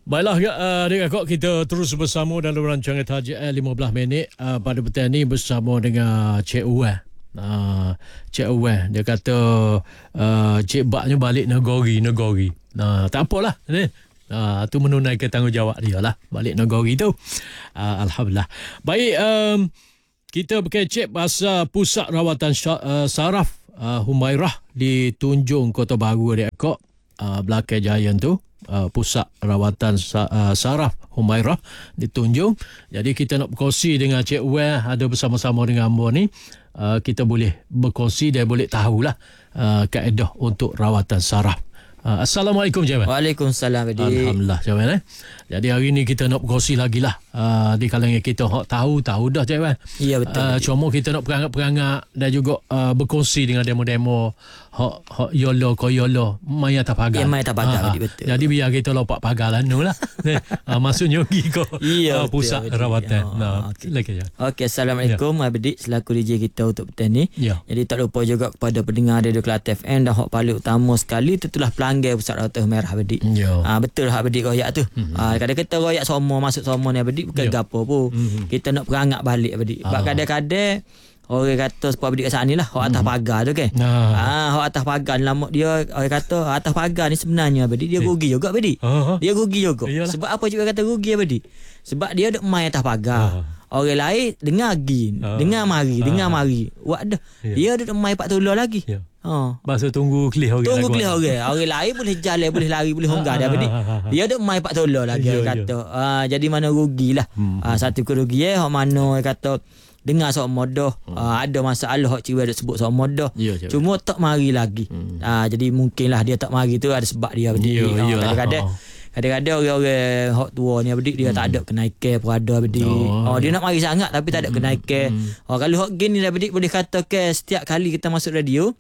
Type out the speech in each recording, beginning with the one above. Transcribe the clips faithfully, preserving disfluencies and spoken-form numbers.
Baiklah, uh, adik-akak, kita terus bersama dalam rancangan Tajuk Air lima belas minit uh, pada petang ni bersama dengan Cik Uwan. Uh, Cik Uwan, dia kata uh, Cik Baknya balik negori, negori. Uh, tak apalah ni. Uh, tu menunaikan tanggungjawab dia lah balik negori tu. Uh, Alhamdulillah. Baik, um, kita berkecek pasal pusat rawatan syar, uh, saraf uh, Humairah di Tunjung Kota Baru, adik-akak. Uh, belakang Giant tu. Uh, pusat rawatan uh, saraf Humairah di Tunjung. Jadi kita nak berkongsi dengan Cik Wan, ada bersama-sama dengan Ambo ni. Uh, kita boleh berkongsi dan boleh tahulah uh, kaedah untuk rawatan saraf. Uh, Assalamualaikum Cik Wan. Waalaikumsalam. Alhamdulillah Cik Wan. Eh? Jadi hari ni kita nak berkongsi lagi lah uh, di kalangan kita hak tahu tahu dah Cik Wan. Ya betul. Uh, cuma kita nak perangat-perangat dan juga uh, berkongsi dengan demo-demo hak hak yolo ko yolo mai atas pagar. Ya mai atas pagar, ha, betul. Jadi biar kita lopak pagar lah nu lah. uh, maksudnya pergi ke ya, uh, pusat betul, rawatan. betul. Nah, okey. Lagi je. Okey, Assalamualaikum ya. Abdi selaku D J kita untuk petang ni. Ya. Jadi tak lupa juga kepada pendengar Radio Kelantan F M dan hak paling utama sekali tentulah pelanggan pusat rawatan Humairah Abdi. Ya. Ah betul hak Abdi royak tu. Mm-hmm. Ah kadang kita royak semua masuk semua ni Abdi bukan Ya. gapo pun. Mm-hmm. Kita nak perangat balik Abdi. Sebab Ah. kadang-kadang orang kata sebab Abdi kat sana ni lah hak atas Mm-hmm. pagar tu kan. Nah. Ah hak atas pagar ni lama dia orang kata atas pagar ni sebenarnya Abdi dia rugi juga Abdi. Ah. Dia rugi juga. Iyalah. Sebab apa juga kata rugi Abdi? Sebab dia duk main atas pagar. Ah. Orang lain dengar gin, Ah. dengar mari, Ah. dengar mari. Wak dah. Ya. Dia duk main pak tolong lagi. Ya. Ha. Masa tunggu clear orang. Tunggu lagu. kelih orang. Orang lain boleh jalan, boleh lari, boleh honggar dia Abdi. Dia duk main pak tolong lagi Ya, orang ya. kata. Ah jadi mana rugilah. Hmm. Ah satu kerugian hak mana orang kata dengar sok modah, ah, ada masalah hak ciwi ada sebut sok modah. Ya, ya. Cuma tak mari lagi. Hmm. Ah jadi mungkinlah dia tak mari tu ada sebab dia Abdi. Ya, Ah, iyalah. kadang-kadang Oh. Kadang-kadang orang-orang hak tua ni Abdi dia hmm. tak ada kenaikan perada Abdi. Oh, Oh, dia ya. nak mari sangat tapi tak ada kenaikan. hmm. Oh, kalau hak gini Abdi boleh kata ke setiap kali kita masuk radio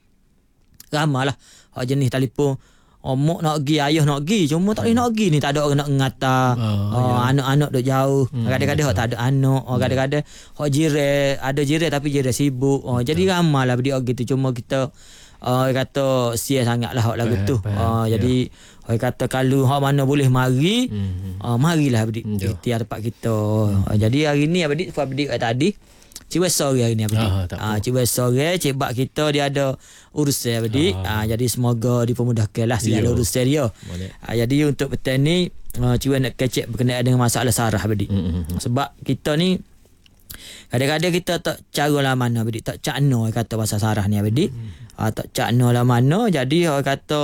ramalah hak jenis telefon. Oh, mak nak pergi, ayah nak pergi. Cuma tak boleh nak pergi ni. Tak ada orang nak ngata. Oh, Oh, ya. anak-anak duk jauh. Hmm, Kadang-kadang hak tak ada anak. Oh, kadang-kadang hak jiran. Ada jiran tapi jiran sibuk. Oh, jadi ramalah Abdi hak gitu. Cuma kita uh, kata sia sangat lah hak lagu Faham, tu. faham, Uh, ya. Jadi orang kata kalau hak mana boleh mari, Hmm. uh, marilah Abdi. Hmm, ya. Ikhtiar tempat kita. Uh, jadi hari ni Abdi, sebab Abdi kat tadi, Cik Wes sore hari ni Abdi. Ah, tak Ah, apa. Cik Wes sore, Cik Bak kita dia ada urusan Abdi. Ah. Ah, jadi semoga dipermudahkanlah segala Ya. urusan dia. Boleh. Ah, jadi untuk petang ni, uh, Cik Wes nak kecek berkenaan dengan masalah saraf Abdi. Hmm. Sebab kita ni kadang-kadang kita tak cara lah mana Abdi, tak cakna orang kata pasal saraf ni Abdi. Hmm. Ah, tak cakna lah mana, jadi orang kata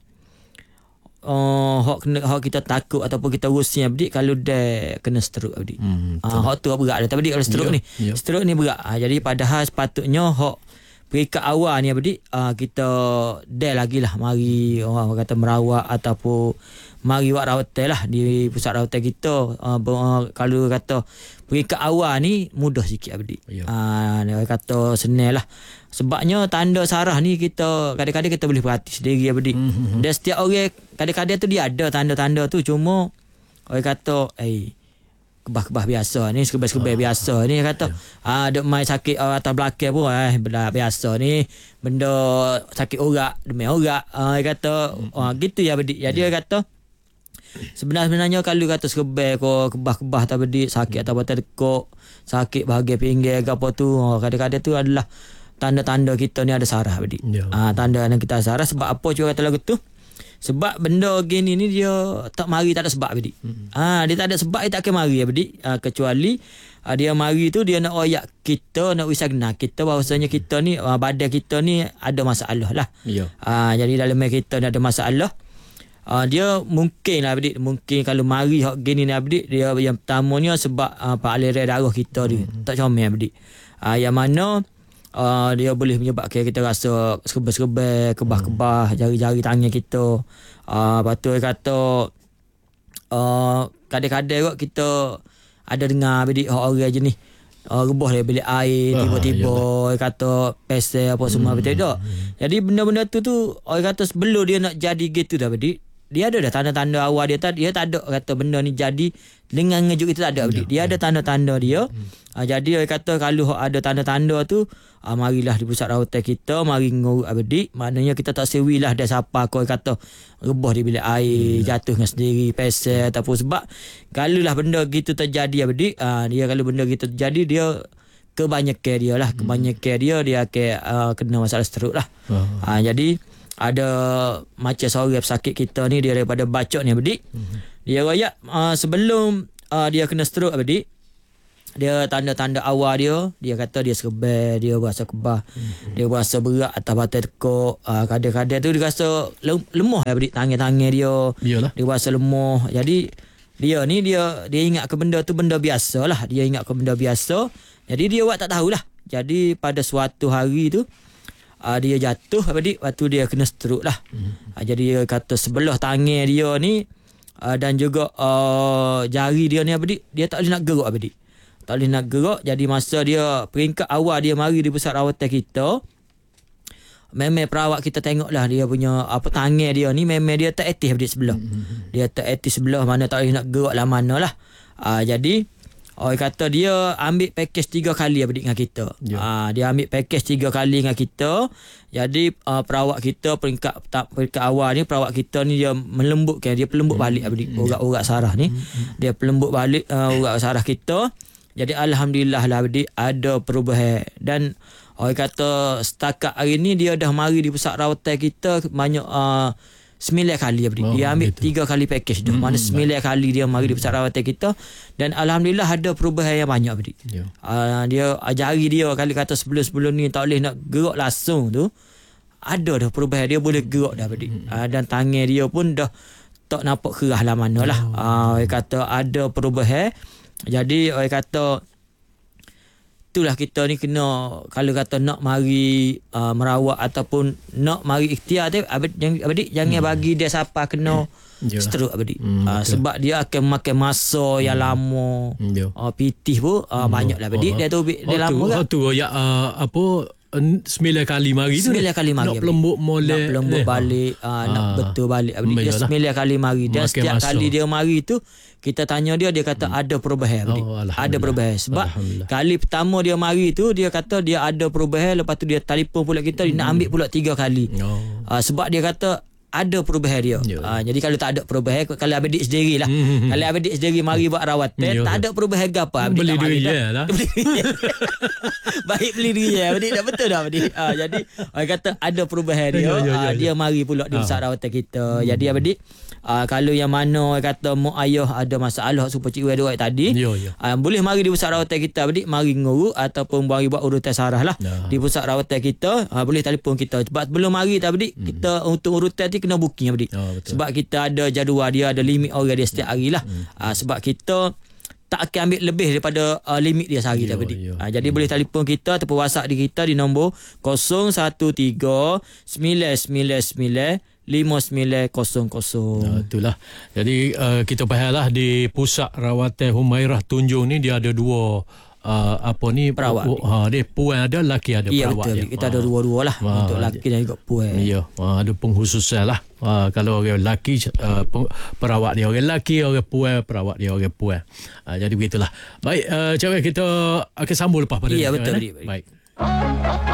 uh, hak kena hak kita takut ataupun kita rusing Abdi kalau dia kena stroke Abdi. Hmm. Ah, hak tu berat dah. Tapi kalau stroke Ya, ni, ya. stroke ni berat. Ah, jadi padahal sepatutnya hak peringkat awal ni Abdi, ah, kita dah lagi lah mari orang kata merawat ataupun mari buat rawatan lah di pusat rawatan kita. Ah, ber, ah, kalau kata peringkat awal ni mudah sikit Abdi. Ya. Ah, orang kata senang lah. Sebabnya tanda saraf ni kita kadang-kadang kita boleh perhati sendiri Abdi. Hmm. Dan setiap orang kadang-kadang tu dia ada tanda-tanda tu, cuma orang kata eh kebah-kebah biasa ni, sekebas-kebas biasa ni kata ah duk mai sakit uh, atas belakang pun eh benda biasa ni, benda sakit urat demi urat ah dia kata ah gitu ya Abdi. Jadi dia kata sebenarnya kalau kata sekebas ko kebah-kebah tak Abdi sakit atau batal dekok, sakit bahagian pinggir ke apa tu, ah, kadang-kadang tu adalah tanda-tanda kita ni ada saraf Abdi. Ya. Ah tanda yang kita saraf sebab apa cuba kata lagu tu? Sebab benda gini ni dia tak mari tak ada sebab Abdi. Hmm. Ah dia tak ada sebab dia tak akan mari Abdi. Ah kecuali ah, dia mari tu dia nak royak kita, nak wisagna kita bahawasanya kita ni ah, badan kita ni ada masalah lah. Ya. Ah jadi dalam kita ni ada masalah. Ah dia mungkin lah Abdi, mungkin kalau mari hak gini ni Abdi, dia yang pertamanya sebab ah, aliran darah kita ni hmm. tak comel Abdi. Ah yang mana Uh, dia boleh menyebabkan kita rasa serba-serba, kebah-kebah jari-jari tangan kita. Uh, lepas tu dia kata uh, kadang-kadang kot kita ada dengar bidik orang je ni uh, rebah dari bilik air, Ah, tiba-tiba dia kata pesel apa semua, Hmm. betul tak? Jadi benda-benda tu tu orang kata sebelum dia nak jadi gitu dah bidik, dia ada dah tanda-tanda awal dia tak dia tak ada kata benda ni jadi dengan ngejut itu tak ada adik. Dia ada tanda-tanda dia. Ha, jadi dia kata kalau ada tanda-tanda tu ha, marilah di pusat rawatan kita mari ngurut adik. Maknanya kita tak sewilah dia siapa kau kata rebah di bilik air hmm. jatuh dengan sendiri pesel ataupun sebab kalau lah benda gitu terjadi adik. Ha, dia kalau benda gitu terjadi dia kebanyakan dia lah kebanyakan dia dia akan uh, kena masalah stroke lah. Uh. Ha, jadi ada macam seorang pesakit kita ni dia daripada bacok ni adik. Uh-huh. Dia royak uh, sebelum uh, dia kena stroke adik. Dia tanda-tanda awal dia dia kata dia serbel, dia rasa kebah, uh-huh. dia rasa berat atas batai tekuk, uh, kadang-kadang tu dia rasa lemah adik tangan-tangan dia. Yalah. Dia rasa lemah. Jadi dia ni dia dia ingat ke benda tu benda biasa lah. Dia ingat ke benda biasa. Jadi dia buat tak tahulah. Jadi pada suatu hari tu uh, dia jatuh adik waktu dia kena stroke lah. Hmm. Uh, jadi dia kata sebelah tangan dia ni uh, dan juga uh, jari dia ni adik dia tak boleh nak gerak adik. Tak boleh nak gerak. Jadi masa dia peringkat awal dia mari di pusat rawatan kita, memang perawat kita tengoklah dia punya apa tangan dia ni memang dia tak aktif adik sebelah. Hmm. Dia tak aktif sebelah mana tak boleh nak gerak lah mana lah. Uh, jadi orang kata dia ambil package tiga kali adik dengan kita. Yeah. Uh, dia ambil package tiga kali dengan kita. Jadi uh, perawat kita peringkat tak, peringkat awal ni perawat kita ni dia melembutkan, dia pelembut balik adik urat-urat saraf ni. Dia pelembut balik uh, urat saraf kita. Jadi alhamdulillah lah adik ada perubahan dan orang kata setakat hari ni dia dah mari di pusat rawatan kita banyak uh, sembilan kali adik. Oh, dia ambil gitu. tiga kali package dah. Hmm, mana sembilan baik. kali dia mari di pusat rawatan kita dan alhamdulillah ada perubahan yang banyak adik. Yeah. Uh, dia jari dia kalau kata sebelum-sebelum ni tak boleh nak gerak langsung tu, ada dah perubahan, dia boleh gerak dah adik. Hmm. Uh, dan tangan dia pun dah tak nampak kerah lah mana lah. Oh. Uh, orang kata ada perubahan. Jadi orang kata itulah kita ni kena kalau kata nak mari uh, merawat ataupun nak mari ikhtiar tu adik, adik jangan hmm. bagi dia siapa kena yeah. stroke adik. Hmm, uh, sebab dia akan makan masa yang hmm. lama. Yeah. Uh, pitih pun uh, hmm. banyak lah adik. Oh, dia tu dia oh, lama kan. Oh tu ya uh, apa sembilan kali mari tu. Sembilan kali mari. Nak pelembut molek. Nak pelembut leh. balik, uh, ah. nak betul balik adik. Dia sembilan kali mari dan setiap masa. kali dia mari tu kita tanya dia, dia kata hmm. ada perubahan. Oh, ada perubahan. Sebab kali pertama dia mari tu, dia kata dia ada perubahan. Lepas tu dia telefon pula kita, dia hmm. nak ambil pula tiga kali. Oh. Uh, sebab dia kata ada perubahan dia. Uh, jadi kalau tak ada perubahan, kalau adik sendiri lah. Hmm. Kalau adik sendiri mari buat rawatan, tak ada perubahan ke apa. Beli duit je lah. Baik beli duit je. Adik dah betul dah adik. Uh, jadi orang kata ada perubahan dia. Ya, ya, ya, uh, dia ya. mari pula di pusat rawatan kita. Hmm. Jadi adik, Uh, kalau yang mana kata mak ayah ada masalah supaya cikgu ada tadi, yo, yo. Uh, boleh mari di pusat rawatan kita adik, mari ngurut ataupun mari buat urutan sarah lah. Nah. Di pusat rawatan kita uh, boleh telefon kita. Sebab sebelum mari tadi hmm. kita untuk urutan tu kena booking adik. Oh, sebab kita ada jadual dia, ada limit orang dia setiap hari lah. Hmm. Uh, sebab kita tak akan ambil lebih daripada uh, limit dia sehari tadi. Uh, jadi hmm. boleh telefon kita ataupun WhatsApp di kita di nombor kosong satu tiga sembilan sembilan sembilan lima sembilan kosong kosong. Nah, itulah. Jadi uh, kita fahamlah di pusat rawatan Humairah Tunjung ni dia ada dua uh, apa ni perawat. Uh, ha dia puan ada, lelaki ada ya, perawat. Betul. Kita ha. ada dua-dua lah. Ha. Untuk lelaki dan juga puan. Ya, ha, ada pengkhususan lah. Ha, kalau orang lelaki uh, perawat dia orang lelaki, orang puan perawat dia orang puan. Ha, jadi begitulah. Baik, uh, cakap kita akan sambung lepas pada ya, ni. Betul. Kan, baik. baik.